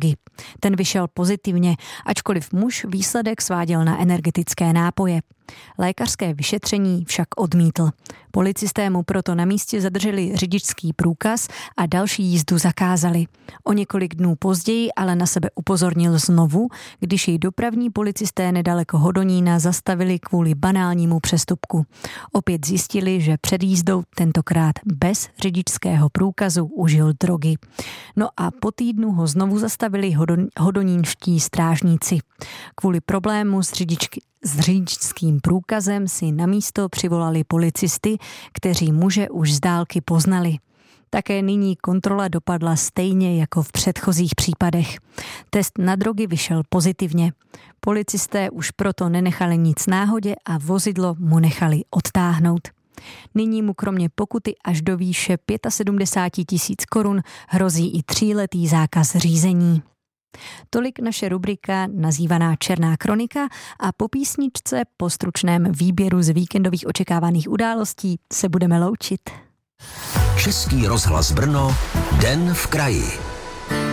drogy. Ten vyšel pozitivně, ačkoliv muž výsledek sváděl na energetické nápoje. Lékařské vyšetření však odmítl. Policisté mu proto na místě zadrželi řidičský průkaz a další jízdu zakázali. O několik dnů později ale na sebe upozornil znovu, když jej dopravní policisté nedaleko Hodonína zastavili kvůli banálnímu přestupku. Opět zjistili, že před jízdou tentokrát bez řidičského průkazu užil drogy. No a po týdnu ho znovu zastavili hodonínští strážníci. Kvůli problému s řidičským průkazem si na místo přivolali policisty, kteří muže už z dálky poznali. Také nyní kontrola dopadla stejně jako v předchozích případech. Test na drogy vyšel pozitivně. Policisté už proto nenechali nic náhodě a vozidlo mu nechali odtáhnout. Nyní mu kromě pokuty až do výše 75 000 korun hrozí i 3letý zákaz řízení. Tolik naše rubrika nazývaná Černá kronika a po písničce, po stručném výběru z víkendových očekávaných událostí se budeme loučit. Český rozhlas Brno, Den v kraji.